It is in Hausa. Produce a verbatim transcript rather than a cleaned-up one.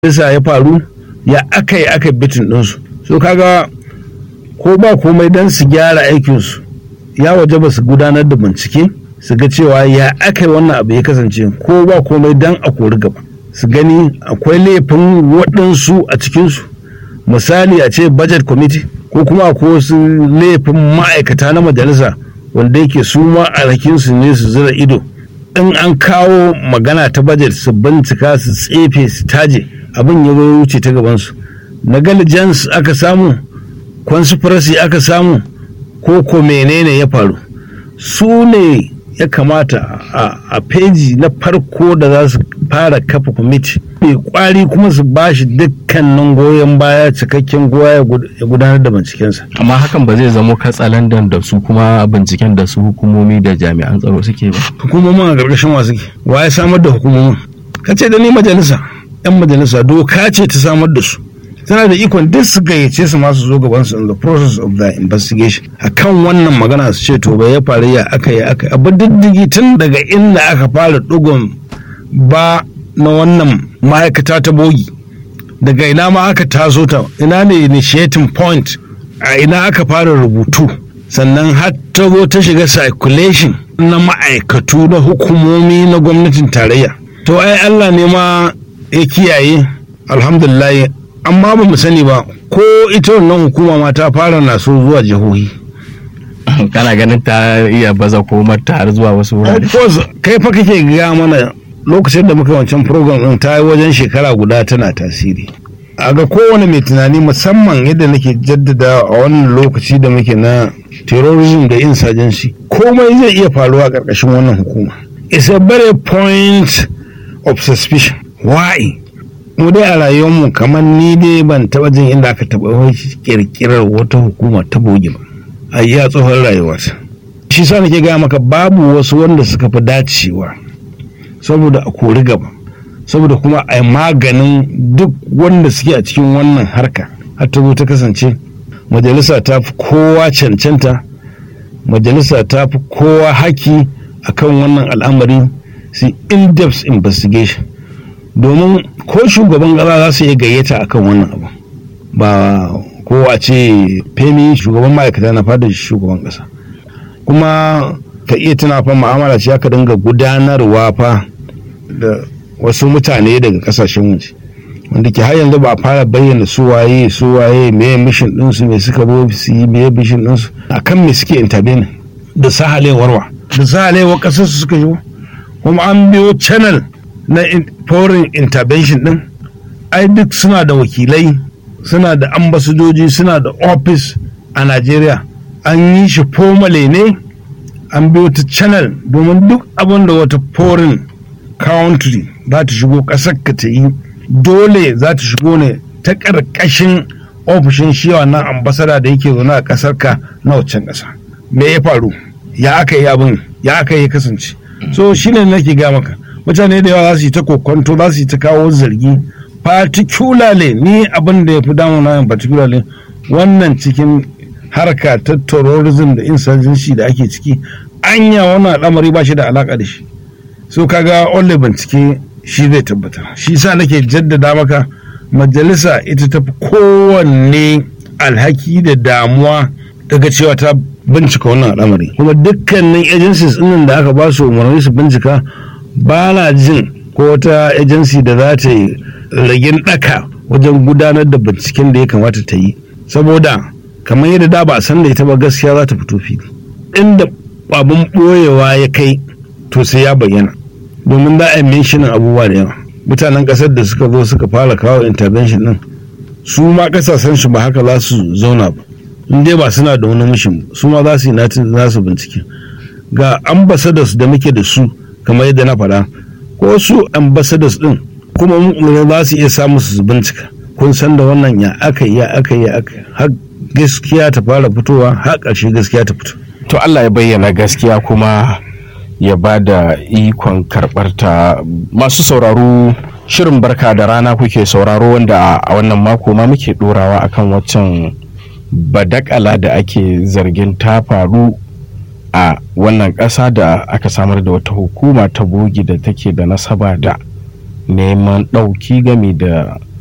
bisa ya faru ya aka yi aka bitin ɗinsu. So kaga ko ba komai don su gyara aikinsu ya waje ba su gudanar da bincike su ga cewa ya aka yi wannan abu ya kasance, ko ba komai don a kori gaba su gani akwai laifin waɗansu a cikinsu. Misali a ce budget committee ko kuma akwai wasu laifin ma'aikata na majalisa wanda yake su ma alhakinsu ne su zira ido in an kawo magana ta budget su bincika su tsefe su taje abin ya zo wuce ta gabansu. Negligence aka samu, conspiracy aka samu, ko ko menene ya faru, su ne ya kamata a feji na farko da za su fara kafa kwamiti mai kwari kuma su ba shi dukkanin goyon baya, cikakken goya ya gudanar da bincikensa. Amma hakan ba zai zamo katsalandan da su kuma binciken da su hukumomi da jami'an tsaro suke ba. Hukumomin a ƙarƙashin wa suke? Wa ya samar da hukumomin? Ka ce da ni majalisa, 'yan majalisa doka ce ta samar da su. Tana da ikon duk su gayyace su masu zo gaban su in the process of the investigation akan wannan magana su ce to bai ya faru ya aka yi aka abin diddigi tun daga inda aka fara dugun ba na wannan ma'aikata ta bogi, daga ina ma aka taso ta, ina ne initiating point, a ina aka fara rubutu, sannan har ta zo ta shiga circulation na ma'aikatu na hukumomi na gwamnatin tarayya. To ai Allah ne ma ya kiyaye, alhamdulillah. Amma ba mu sani ba ko ita wannan hukuma ma ta fara naso zuwa jihohi. Kana ganin ta iya baza komar ta har zuwa wasu wurare? Of course, kai fa kake ga mana lokacin da muka wancan program din ta yi wajen shekara guda tana tasiri. A ga kowane mai tunani, musamman yadda nake jaddada a wannan lokaci da muke na terrorism da insurgency, komai zai iya faruwa a ƙarƙashin wannan hukuma. It's a very point of suspicion. Why? Mu dai a rayuwarmu kamar ni dai ban taɓa jin inda aka taɓa kirkirar wata hukuma ta bogi ba a iya tsohon rayuwarsa. Shi sa nake gaya maka babu wasu wanda suka fi dacewa saboda a kori gaba, saboda kuma a yi maganin duk wanda suke a cikin wannan harka har ta zo ta kasance majalisa ta fi kowa cancanta, majalisa ta fi kowa haki akan wannan al'amari, su in-depth investigation. Domin ko shugaban ƙasa za su iya gayyata akan wannan abu, ba ko a ce femi shugaban ma'aikata na fada shugaban ƙasa, kuma ka iya tuna fa mu'amala ce aka dinga gudanarwa fa da wasu mutane daga ƙasashen waje wanda ke har yanzu ba a fara bayyana su waye su waye me mission din su me suka zo su yi me mission din su akan me suke intervene da sahalewarwa da sahalewar ƙasar su suka yi, kuma an biyo channel na foreign intervention din. Ai duk suna da wakilai, suna da ambasadoji, suna da office a Najeriya. An yi shi formally ne, an biyo ta channel, domin duk abin da wata foreign country za ta shigo ƙasar ka ta yi dole za ta shigo ne ta ƙarƙashin ofishin shi wannan ambasada da yake zaune a ƙasar ka na waccan ƙasa. Me ya faru? Ya aka yi abin? Ya aka yi kasance? So shine nake ga maka, mutane da yawa za su yi ta kokonto, za su yi ta kawo zargi, particularly ni abin da ya fi damuna in particularly wannan cikin harka ta terrorism da insurgency da ake ciki, anya wannan al'amari ba shi da alaka da shi. So kaga only bincike shi zai tabbatar. Shi sa nake jaddada maka majalisa ita ta fi kowanne alhaki da damuwa daga cewa ta bincika wannan al'amari, kuma dukkanin agencies ɗin da aka ba su umarni su bincika, ba na jin ko wata agency da za ta yi ragin ɗaka wajen gudanar da binciken da ya kamata ta yi, saboda kamar yadda da ba a san da ita ba gaskiya za ta fito fili. Inda abin ɓoyewa ya kai to sai ya bayyana, domin za a yi menshinin abubuwa da yawa. Mutanen ƙasar da suka zo suka fara kawo intervention ɗin, su ma ƙasashen shi ba haka za su zauna ba, in dai ba suna da wani mishin, su ma za su yi nasu bincike. Ga ambassadors da muke da su kamar yadda na faɗa, ko su ambassadors din kuma mun za su iya samu su bincika, kun san da wannan ya aka ya aka ya aka har gaskiya ta fara fitowa, har ƙarshe gaskiya ta fito. To Allah ya bayyana gaskiya kuma ya ba da ikon karɓar ta. Masu sauraro, shirin barka da rana kuke sauraro, wanda a wannan mako ma muke ɗorawa akan waccan badakala da ake zargin ta faru a wannan ƙasa da aka samar da wata hukuma ta bogi da take da nasaba da neman ɗauki gami da